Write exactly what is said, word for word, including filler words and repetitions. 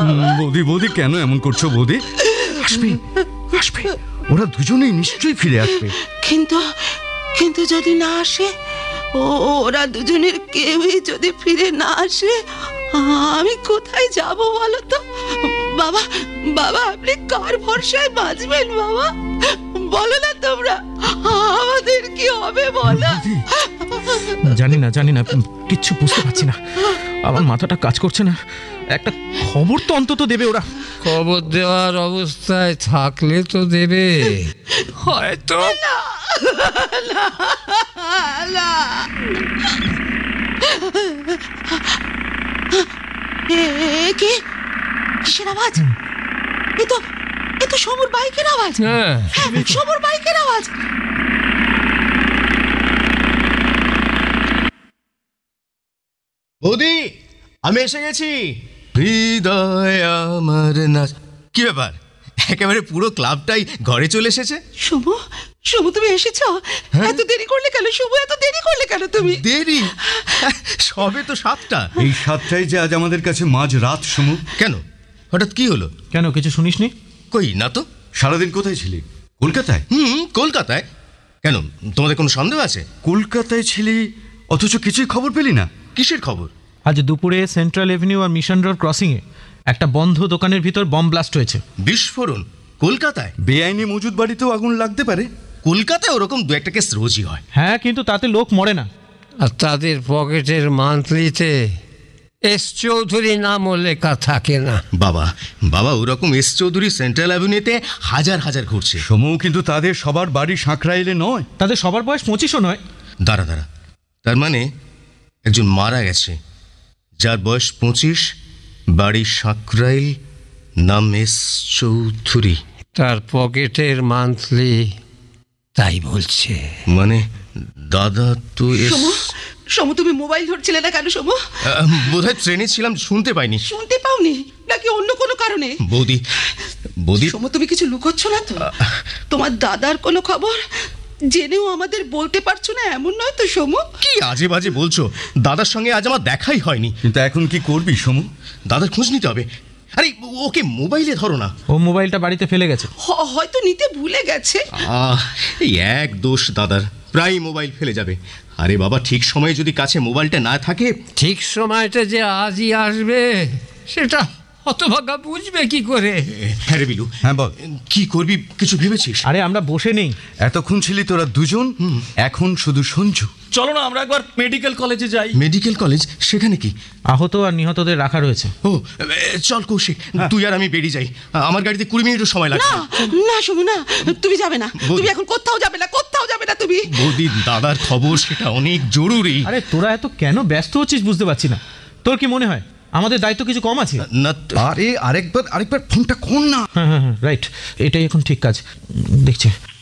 বৌদি বৌদি কেন এমন করছো বৌদি? আসবে আসবে, ওরা দুজনেই নিশ্চয়ই ফিরে আসবে। কিন্তু কিন্তু যদি না আসে, ও ওরা দুজনের কেউই যদি ফিরে না আসে, আমি কোথায় যাব বলো তো? বাবা বাবা আপনি কার ভরসায় বাঁচবেন বাবা? বলো না তোমরা, আমাদের কি হবে বলো? জানি না জানি না কিচ্ছু বুঝতে পারছি না, আমার মাথাটা কাজ করছে না। একটা খবর তো অন্তত দেবে ওরা। খবর দেওয়ার অবস্থায় থাকলে তো দেবে, হয়তো। কিসের আওয়াজ? এ তো এ তো সমুর বাইকের আওয়াজ। হ্যাঁ, সমুর বাইকের আওয়াজ। বৌদি, আমি এসে গেছি। হৃদয় আমার নাচ। কি ব্যাপার, একেবারে পুরো ক্লাবটাই ঘরে চলে এসেছে। সমু, সমু তুমি এসেছো? এত দেরি করলে কেন সমু? এত দেরি করলে কেন তুমি? দেরি? সবে তো সাতটা। এই সাতটায় যে আজ আমাদের কাছে মাঝ রাত সমু। কেন, হঠাৎ কি হলো? কেন, কিছু শুনিসনি? কই না তো। সারাদিন কোথায় ছিলি? কলকাতায়? হুম, কলকাতায়। কেন, তোমাদের কোনো সন্দেহ আছে? কলকাতায় ছিলি অথচ কিছুই খবর পেলি না? কিসের খবর? আজ দুপুরে সেন্ট্রাল এভিনিউ আর মিশন রোড ক্রসিংয়ে একটা বন্ধ দোকানের ভিতর বম ব্লাস্ট হয়েছে। বিস্ফোরণ কলকাতায়? বেআইনি মজুদ বাড়িতেও আগুন লাগতে পারে। কলকাতায় ওরকম দু একটা কেস রোজই হয়। হ্যাঁ, কিন্তু তাতে লোক মরে না। আর তাদের পকেটের মান্থলিতে এস চৌধুরী নামও লেখা থাকে না। বাবা বাবা ওরকম এস চৌধুরী সেন্ট্রাল অ্যাভিনিউতে হাজার হাজার ঘুরছে। সমু কিন্তু তাদের সবার বাড়ি সাঁকরাইলে নয়। তাদের সবার বয়স পঁচিশও নয়। দাঁড়া দাঁড়া, তার মানে একজন মারা গেছে যার বয়স পঁচিশ, বাড়ি সাঁকরাইল, নাম এস চৌধুরী। তার পকেটের মান্থলি তাই বলছে। মানে দাদা তো সমু, সমু তুমি মোবাইল ধরছিলে না কেন সমু? বোধহয় ট্রেনে ছিলাম, শুনতে পাইনি। শুনতে পাওনি নাকি অন্য কোনো কারণে? বৌদি বৌদি সমু তুমি কিছু লুকোচ্ছ না তো? তোমার দাদার কোনো খবর জেনেও আমাদের বলতে পারছো না এমন নয় তো সমু? কি আজে বাজে বলছো? দাদার সঙ্গে আজ আমার দেখাই হয়নি। কিন্তু এখন কি করবি সমু? দাদার খোঁজ নিতে হবে। আরে ওকে মোবাইলে ধরো না। ও মোবাইলটা বাড়িতে ফেলে গেছে। হয়তো নিতে ভুলে গেছে। আহ এই এক দোষ দাদার, প্রায় মোবাইল ফেলে যাবে। আরে বাবা, ঠিক সময়ে যদি কাছে মোবাইলটা না থাকে। ঠিক সময়টা যে আজই আসবে সেটা হতভাগা বুঝবে কি করে? হ্যাঁ রে বিলু, হ্যাঁ বল, কি করবি কিছু ভেবেছিস? আরে আমরা বসে নেই। এতক্ষণ ছিলি তোরা দুজন, এখন শুধু সঞ্জু। চলো না আমরা একবার মেডিকেল কলেজে যাই। Medical college? সেখানে কি? আহত আর নিহতদের রাখা রয়েছে। ও চল কৌশিক, তুই আর আমি বেরিয়ে যাই। আমার গাড়িতে কুড়ি মিনিটও সময় লাগবে। না না সমু না, তুমি যাবে না। তুমি এখন কোথাও যাবে না, কোথাও যাবে না তুমি। বৌদি, দাদার খবর সেটা অনেক জরুরি। আরে তোরা এত কেন ব্যস্ত হচ্ছিস বুঝতে পারছি না। তোর কি মনে হয় আমাদের দায়িত্ব কিছু কম আছে? না, আরে আরেকবার আরেকবার ফোনটা কর না। হ্যাঁ হ্যাঁ হ্যাঁ, রাইট, এটাই এখন ঠিক কাজ দেখছে।